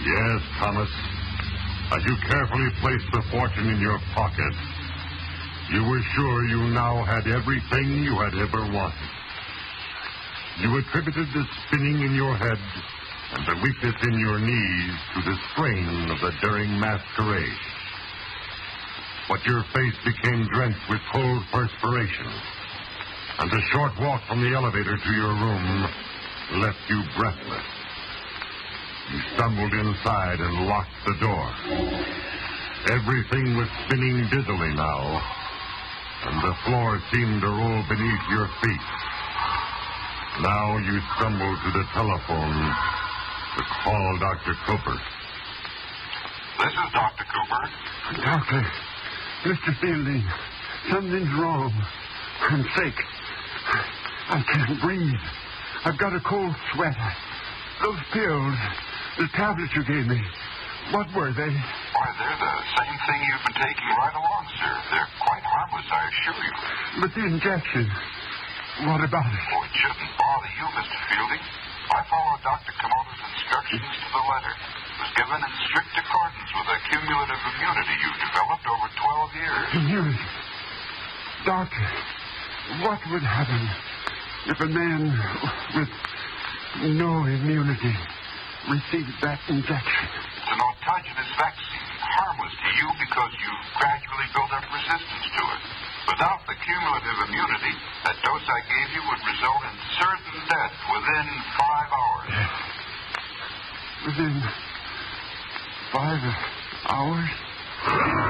Yes, Thomas. As you carefully placed the fortune in your pocket, you were sure you now had everything you had ever wanted. You attributed the spinning in your head and the weakness in your knees to the strain of the daring masquerade. But your face became drenched with cold perspiration, and the short walk from the elevator to your room left you breathless. You stumbled inside and locked the door. Everything was spinning dizzily now, and the floor seemed to roll beneath your feet. Now you stumbled to the telephone to call Dr. Cooper. This is Dr. Cooper. Doctor, Mr. Fielding, something's wrong. I'm sick. I can't breathe. I've got a cold sweat. Those pills, the tablets you gave me, what were they? Why, they're the same thing you've been taking right along, sir. They're quite harmless, I assure you. But the injection, what about it? Oh, it shouldn't bother you, Mr. Fielding. I followed Dr. Komoda's instructions to the letter. It was given in strict accordance with the cumulative immunity you've developed over 12 years. Immunity? Doctor, what would happen if a man with no immunity received that injection? It's an autogenous vaccine, harmless to you because you gradually build up resistance to it. Without the cumulative immunity, that dose I gave you would result in certain death within 5 hours. Within 5 hours?